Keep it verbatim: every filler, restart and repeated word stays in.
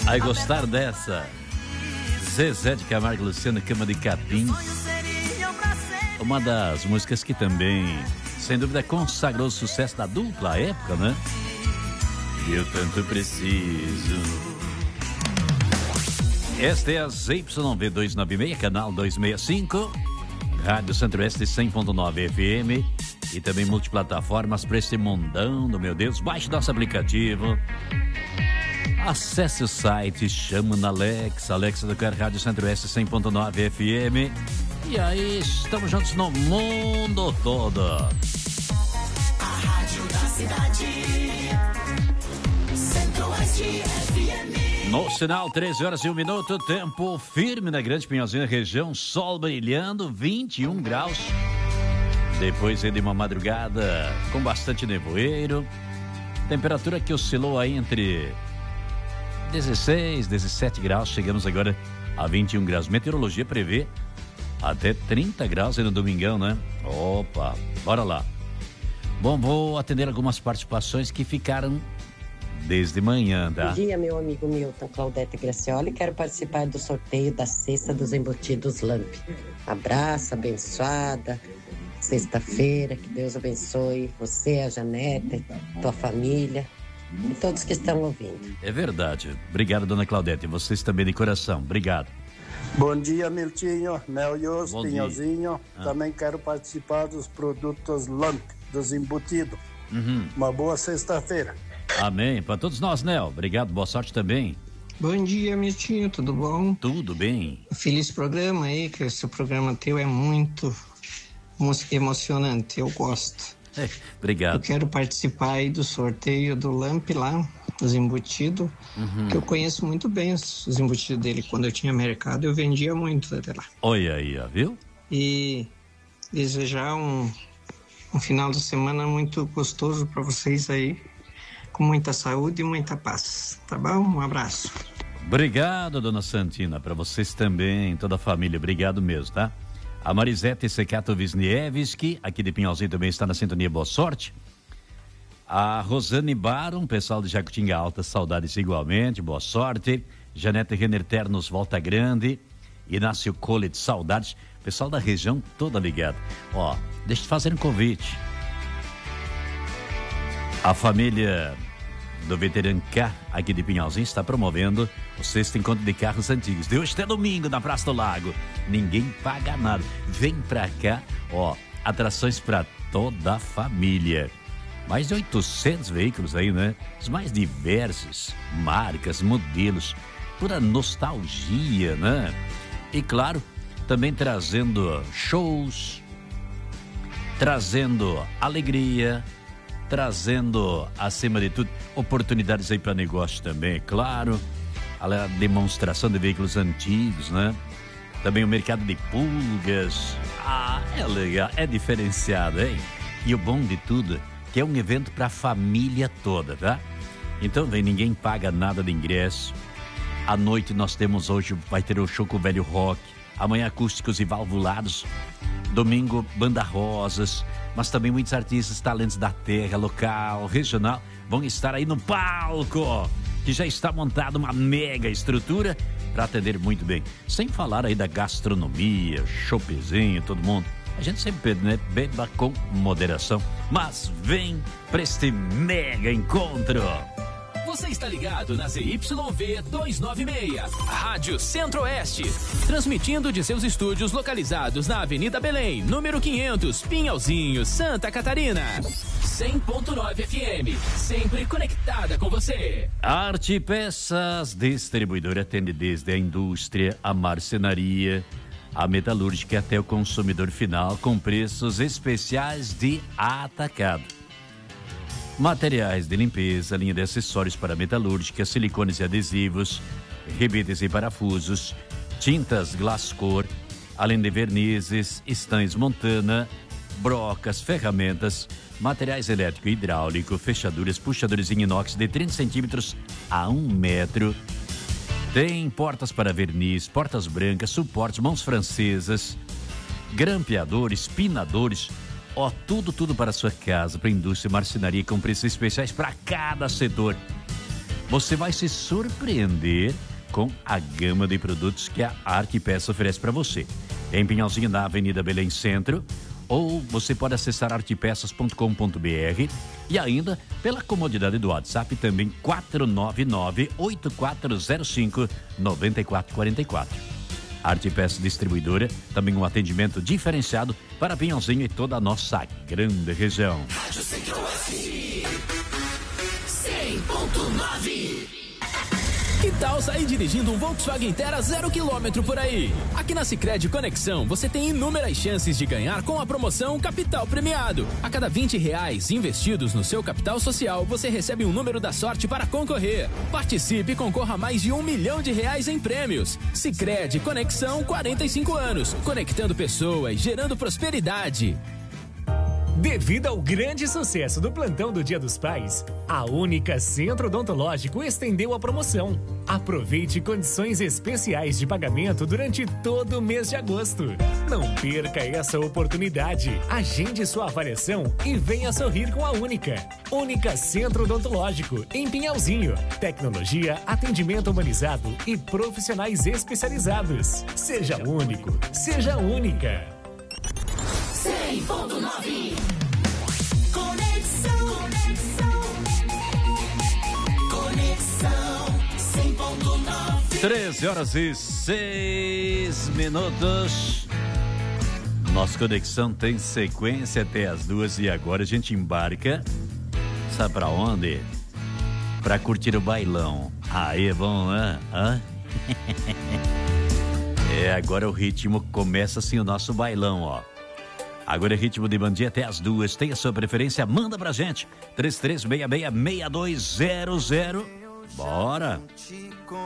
Aí gostar dessa? Zezé de Camargo e Luciano, Cama de Capim. Uma das músicas que também, sem dúvida, consagrou o sucesso da dupla à época, né? Eu tanto preciso. Esta é a Z Y V duzentos e noventa e seis, canal duzentos e sessenta e cinco, Rádio Centro-Oeste cem ponto nove F M e também multiplataformas para esse mundão do meu Deus. Baixe nosso aplicativo, acesse o site, chama na Alexa, Alexa do Car Rádio Centro-Oeste cem ponto nove F M e aí estamos juntos no mundo todo. A rádio da cidade, Centro-Oeste F M. No sinal, treze horas e um minuto, tempo firme na Grande Pinhalzinho, região, sol brilhando, vinte e um graus. Depois de uma madrugada com bastante nevoeiro, temperatura que oscilou aí entre dezesseis, dezessete graus, chegamos agora a vinte e um graus. Meteorologia prevê até trinta graus aí no domingão, né? Opa, bora lá. Bom, vou atender algumas participações que ficaram desde manhã, tá? Bom dia, meu amigo Milton, Claudete Gracioli. Quero participar do sorteio da cesta dos embutidos Lamp. Abraço, abençoada. Sexta-feira, que Deus abençoe você, a Janete, tua família e todos que estão ouvindo. É verdade. Obrigado, dona Claudete. Vocês também de coração. Obrigado. Bom dia, Miltinho, Nelios, Bom Pinhalzinho. Ah. Também quero participar dos produtos Lamp, dos embutidos. Uhum. Uma boa sexta-feira. Amém. Para todos nós, Nel. Obrigado. Boa sorte também. Bom dia, Miltinho. Tudo bom? Tudo bem. Feliz programa aí, que esse programa teu é muito emocionante. Eu gosto. É, obrigado. Eu quero participar aí do sorteio do Lamp lá, dos embutidos, Uhum. que eu conheço muito bem os, os embutidos dele. Quando eu tinha mercado, eu vendia muito até lá. Olha aí, ó, viu? E desejar um, um final de semana muito gostoso para vocês aí, com muita saúde e muita paz. Tá bom? Um abraço. Obrigado, dona Santina. Para vocês também, toda a família. Obrigado mesmo, tá? A Marisete Secato Wisniewski, aqui de Pinhalzinho, também está na sintonia. Boa sorte. A Rosane Baron, pessoal de Jacutinga Alta, saudades igualmente. Boa sorte. Janete Renner Ternos, Volta Grande. Inácio Collet, saudades. Pessoal da região toda ligada. Ó, deixa eu te fazer um convite. A família do Veteran Car, aqui de Pinhalzinho, está promovendo o sexto encontro de carros antigos. De hoje até domingo, na Praça do Lago. Ninguém paga nada. Vem pra cá, ó, atrações para toda a família. Mais de oitocentos veículos aí, né? Os mais diversos, marcas, modelos, pura nostalgia, né? E claro, também trazendo shows, trazendo alegria, trazendo, acima de tudo, oportunidades aí para negócio também, é claro. A demonstração de veículos antigos, né? Também o mercado de pulgas. Ah, é legal, é diferenciado, hein? E o bom de tudo, que é um evento para a família toda, tá? Então, vem, ninguém paga nada de ingresso. À noite nós temos hoje, vai ter o show com o Velho Rock. Amanhã acústicos e valvulados. Domingo, Banda Rosas. Mas também muitos artistas, talentos da terra, local, regional, vão estar aí no palco, que já está montada uma mega estrutura para atender muito bem. Sem falar aí da gastronomia, chopezinho, todo mundo. A gente sempre pede, né? Beba com moderação. Mas vem para este mega encontro. Você está ligado na Z Y V duzentos e noventa e seis, Rádio Centro-Oeste, transmitindo de seus estúdios localizados na Avenida Belém, número quinhentos, Pinhalzinho, Santa Catarina. cem ponto nove F M, sempre conectada com você. Arte Peças Distribuidora atende desde a indústria, a marcenaria, a metalúrgica até o consumidor final, com preços especiais de atacado. Materiais de limpeza, linha de acessórios para metalúrgica, silicones e adesivos, rebetes e parafusos, tintas Glascor, além de vernizes, estanhos Montana, brocas, ferramentas, materiais elétrico e hidráulico, fechaduras, puxadores em inox de trinta centímetros a um metro. Tem portas para verniz, portas brancas, suportes, mãos francesas, grampeadores, pinadores. Ó, tudo, tudo para a sua casa, para a indústria e marcenaria, com preços especiais para cada setor. você vai se surpreender com a gama de produtos que a Arte Peças oferece para você. Em Pinhalzinho, na Avenida Belém Centro, ou você pode acessar arte peças ponto com ponto b r e ainda pela comodidade do WhatsApp também quatro nove nove, oito quatro zero cinco, nove quatro quatro quatro. Arte Peças Distribuidora, também um atendimento diferenciado para Pinhalzinho e toda a nossa grande região. Rádio Centro-Oeste cem ponto nove. Que tal sair dirigindo um Volkswagen Terra zero quilômetro por aí? Aqui na Sicredi Conexão você tem inúmeras chances de ganhar com a promoção Capital Premiado. A cada vinte reais investidos no seu capital social, você recebe um número da sorte para concorrer. Participe e concorra a mais de um milhão de reais em prêmios. Sicredi Conexão, quarenta e cinco anos, conectando pessoas, gerando prosperidade. Devido ao grande sucesso do plantão do Dia dos Pais, a Única Centro Odontológico estendeu a promoção. Aproveite condições especiais de pagamento durante todo o mês de agosto. Não perca essa oportunidade. Agende sua avaliação e venha sorrir com a Única. Única Centro Odontológico, em Pinhalzinho. Tecnologia, atendimento humanizado e profissionais especializados. Seja único, seja única. cem ponto nove. Conexão. Conexão. Conexão cem ponto nove. treze horas e seis minutos. Nossa conexão tem sequência até as duas e agora a gente embarca. Sabe pra onde? Pra curtir o bailão. Aí é bom, né? Hã? É, agora o ritmo começa assim o nosso bailão, ó. Agora é ritmo de bandinha até as duas. Tem a sua preferência? Manda pra gente. três três seis seis, seis dois zero zero. Bora!